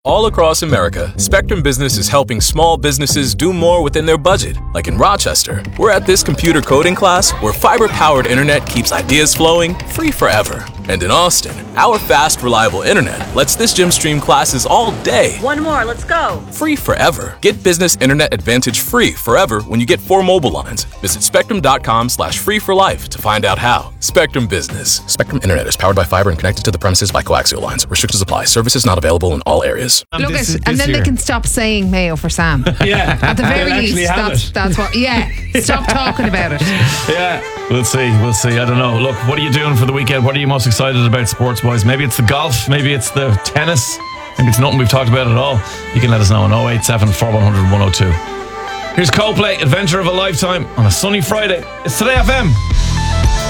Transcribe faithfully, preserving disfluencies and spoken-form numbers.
All across America, Spectrum Business is helping small businesses do more within their budget. Like in Rochester, we're at this computer coding class where fiber-powered internet keeps ideas flowing free forever. And in Austin, our fast, reliable internet lets this gym stream classes all day. One more, let's go. Free forever. Get Business Internet Advantage free forever when you get four mobile lines. Visit spectrum.com slash free for life to find out how. Spectrum Business. Spectrum Internet is powered by fiber and connected to the premises by coaxial lines. Restrictions apply. Services not available in all areas. Um, Look this, at, this and then year. they can stop saying Mayo for Sam. Yeah. At the very They'll actually least, have that's, it. that's what. Yeah, stop talking about it. Yeah, we'll see, we'll see. I don't know. Look, what are you doing for the weekend? What are you most excited about sports-wise? Maybe it's the golf, maybe it's the tennis, maybe it's nothing we've talked about at all. You can let us know on oh eight seven, four one zero zero, one oh two. Here's Coldplay, Adventure of a Lifetime on a sunny Friday. It's Today F M.